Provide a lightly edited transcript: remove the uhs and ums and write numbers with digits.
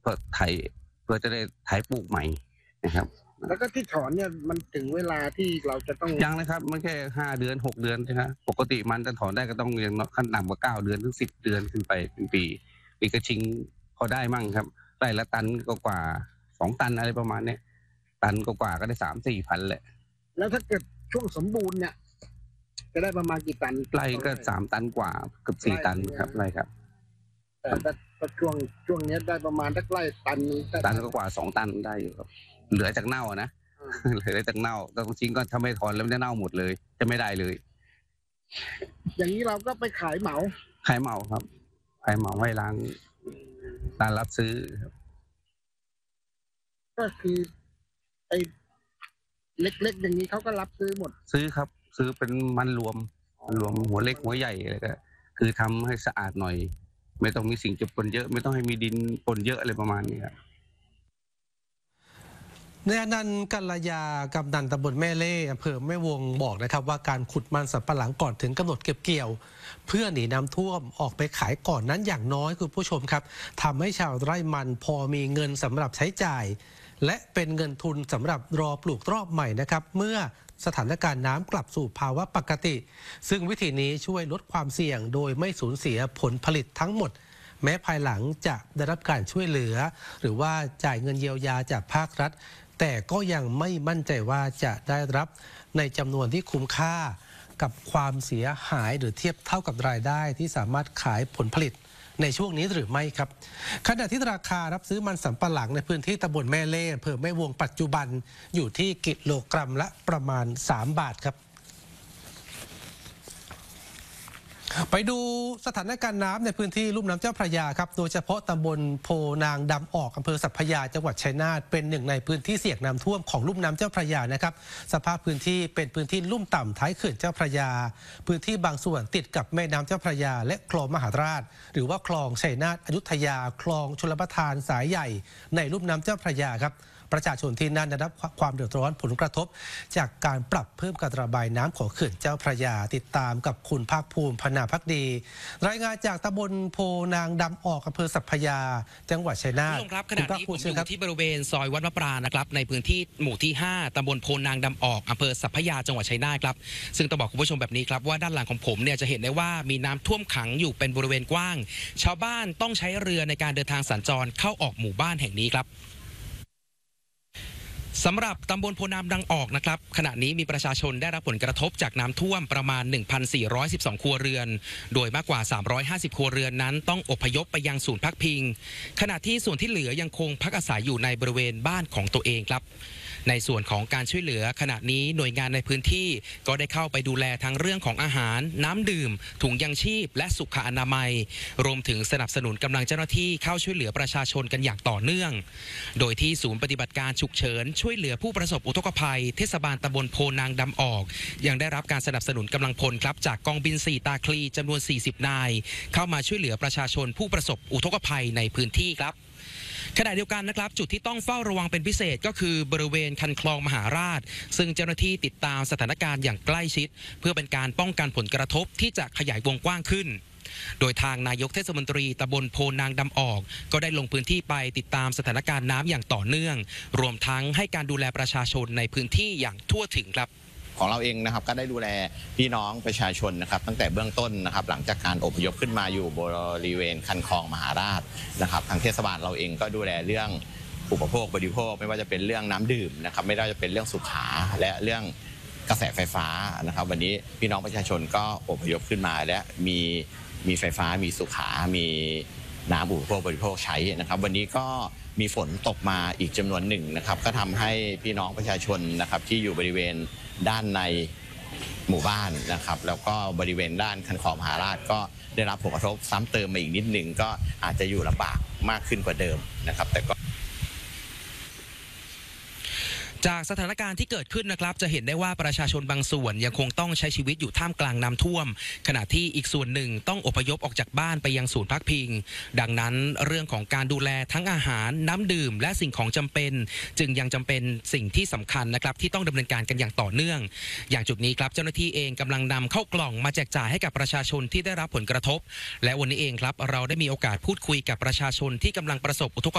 ก็ไถเพื่อจะได้ไถปลูกใหม่นะครับแล้วก็ที่ถอนเนี่ยมันถึงเวลาที่เราจะต้องยังนะครับมันแค่5 เดือน 6 เดือนใช่ไหมปกติมันจะถอนได้ก็ต้องอย่างน้อยขั้นต่ำกว่า9 เดือนถึง10 เดือนขึ้นไปเป็นปีกระชิงพอได้มั่งครับไร่ละตันกว่า2 ตันอะไรประมาณนี้ตันกว่าก็ได้3-4 พันแหละแล้วถ้าเกิดช่วงสมบูรณ์เนี่ยจะได้ประมาณกี่ตันไร่ก็3 ตันกว่าเกือบ4 ตันครับไร่ครับแต่ช่วงนี้ได้ประมาณสักไร่ตันกว่า2 ตันได้อยู่ครับเหลือจากเน่านะเหลือจากเน่าแต่จริงก็ถ้าไม่ถอนแล้วมันจะเน่าหมดเลยจะไม่ได้เลยอย่างนี้เราก็ไปขายเหมาครับขายเหมาให้ร้านรับซื้อครับก็คือไอ้เล็กๆอย่างนี้เขาก็รับซื้อหมดซื้อครับซื้อเป็นมันรวมหัวเล็กหัวใหญ่อะไรก็คือทำให้สะอาดหน่อยไม่ต้องมีสิ่งเจือปนเยอะไม่ต้องให้มีดินปนเยอะอะไรประมาณนี้ครับนายอนันต์กัลยากำนันตำบลแม่เล่อำเภอแม่วงบอกนะครับว่าการขุดมันสำปะหลังก่อนถึงกำหนดเก็บเกี่ยวเพื่อหนีน้ำท่วมออกไปขายก่อนนั้นอย่างน้อยคุณผู้ชมครับทำให้ชาวไร่มันพอมีเงินสำหรับใช้จ่ายและเป็นเงินทุนสำหรับรอปลูกรอบใหม่นะครับเมื่อสถานการณ์น้ำกลับสู่ภาวะปกติซึ่งวิธีนี้ช่วยลดความเสี่ยงโดยไม่สูญเสียผลผลิตทั้งหมดแม้ภายหลังจะได้รับการช่วยเหลือหรือว่าจ่ายเงินเยียวยาจากภาครัฐแต่ก็ยังไม่มั่นใจว่าจะได้รับในจำนวนที่คุ้มค่ากับความเสียหายหรือเทียบเท่ากับรายได้ที่สามารถขายผลผลิตในช่วงนี้หรือไม่ครับขณะที่ราคารับซื้อมันสำปะหลังในพื้นที่ตำบลแม่เล่อำเภอแม่วงปัจจุบันอยู่ที่กิโลกรัมละประมาณ3 บาทครับไปดูสถานการณ์น้ำในพื้นที่ลุ่มน้ำเจ้าพระยาครับโดยเฉพาะตำบลโพนางดำออกอำเภอสัพพยาจังหวัดชัยนาทเป็นหนึ่งในพื้นที่เสี่ยงน้ำท่วมของลุ่มน้ำเจ้าพระยานะครับสภาพพื้นที่เป็นพื้นที่ลุ่มต่ำท้ายเขื่อนเจ้าพระยาพื้นที่บางส่วนติดกับแม่น้ำเจ้าพระยาและคลองมหาราชหรือว่าคลองชัยนาทอยุธยาคลองชลประทานสายใหญ่ในลุ่มน้ำเจ้าพระยาครับประชาชนที่นั่นได้รับความเดือดร้อนผลกระทบจากการปรับเพิ่มการระบายน้ำของเขื่อนเจ้าพระยาติดตามกับคุณภาคภูมิพนาภักดีรายงานจากตำบลโพนางดำออกอำเภอสัพพยาจังหวัดชัยนาทครับขณะนี้ผมอยู่ที่บริเวณซอยวัดมะปรางนะครับในพื้นที่หมู่ที่5ตำบลโพนางดำออกอำเภอสัพพยาจังหวัดชัยนาทครับซึ่งต้องบอกคุณผู้ชมแบบนี้ครับว่าด้านหลังของผมเนี่ยจะเห็นได้ว่ามีน้ำท่วมขังอยู่เป็นบริเวณกว้างชาวบ้านต้องใช้เรือในการเดินทางสัญจรเข้าออกหมู่บ้านแห่งนี้ครับสำหรับตำบลโพนางดำออกนะครับขณะนี้มีประชาชนได้รับผลกระทบจากน้ำท่วมประมาณ 1,412 ครัวเรือนโดยมากกว่า350ครัวเรือนนั้นต้องอพยพไปยังศูนย์พักพิงขณะที่ส่วนที่เหลือยังคงพักอาศัยอยู่ในบริเวณบ้านของตัวเองครับในส่วนของการช่วยเหลือขณะนี้หน่วยงานในพื้นที่ก็ได้เข้าไปดูแลทั้งเรื่องของอาหารน้ำดื่มถุงยังชีพและสุขอนามัยรวมถึงสนับสนุนกำลังเจ้าหน้าที่เข้าช่วยเหลือประชาชนกันอย่างต่อเนื่องโดยที่ศูนย์ปฏิบัติการฉุกเฉินช่วยเหลือผู้ประสบอุทกภัยเทศบาลตำบลโพนางดำออกยังได้รับการสนับสนุนกำลังพลครับจากกองบิน4ตาคลีจำนวน40นายเข้ามาช่วยเหลือประชาชนผู้ประสบอุทกภัยในพื้นที่ครับขณะเดียวกันนะครับจุดที่ต้องเฝ้าระวังเป็นพิเศษก็คือบริเวณคันคลองมหาราชซึ่งเจ้าหน้าที่ติดตามสถานการณ์อย่างใกล้ชิดเพื่อเป็นการป้องกันผลกระทบที่จะขยายวงกว้างขึ้นโดยทางนายกเทศมนตรีตำบลโพนางดำออกก็ได้ลงพื้นที่ไปติดตามสถานการณ์น้ำอย่างต่อเนื่องรวมทั้งให้การดูแลประชาชนในพื้นที่อย่างทั่วถึงครับของเราเองนะครับก็ได้ดูแลพี่น้องประชาชนนะครับตั้งแต่เบื้องต้นนะครับหลังจากการอพยพขึ้นมาอยู่บริเวณคันคลองมหาราชนะครับทางเทศบาลเราเองก็ดูแลเรื่องอุปโภคบริโภคไม่ว่าจะเป็นเรื่องน้ำดื่มนะครับไม่ว่าจะเป็นเรื่องสุขาและเรื่องกระแสไฟฟ้านะครับวันนี้พี่น้องประชาชนก็อพยพขึ้นมาและมีไฟฟ้ามีสุขามีน้ำอุปโภคบริโภคใช้นะครับวันนี้ก็มีฝนตกมาอีกจำนวนหนึ่งนะครับก็ทำให้พี่น้องประชาชนนะครับที่อยู่บริเวณด้านในหมู่บ้านนะครับแล้วก็บริเวณด้านคันคลองมหาราชก็ได้รับผลกระทบซ้ำเติมมาอีกนิดหนึ่งก็อาจจะอยู่ลำบากมากขึ้นกว่าเดิมนะครับแต่ก็จากสถานการณ์ที่เกิดขึ้นนะครับจะเห็นได้ว่าประชาชนบางส่วนยังคงต้องใช้ชีวิตอยู่ท่ามกลางน้ำท่วมขณะที่อีกส่วนหนึ่งต้องอพยพออกจากบ้านไปยังศูนย์พักพิงดังนั้นเรื่องของการดูแลทั้งอาหารน้ำดื่มและสิ่งของจำเป็นจึงยังจำเป็นสิ่งที่สำคัญนะครับที่ต้องดำเนินการกันอย่างต่อเนื่องอย่างจุดนี้ครับเจ้าหน้าที่เองกำลังนำเข้ากล่องมาแจกจ่ายให้กับประชาชนที่ได้รับผลกระทบและวันนี้เองครับเราได้มีโอกาสพูดคุยกับประชาชนที่กำลังประสบอุทก